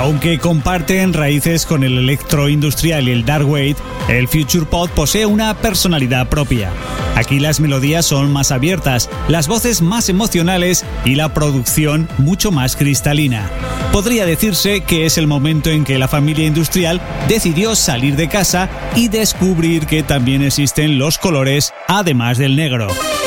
Aunque comparten raíces con el electro industrial y el dark wave, el future pop posee una personalidad propia. Aquí las melodías son más abiertas, las voces más emocionales y la producción mucho más cristalina. Podría decirse que es el momento en que la familia industrial decidió salir de casa y descubrir que también existen los colores además del negro.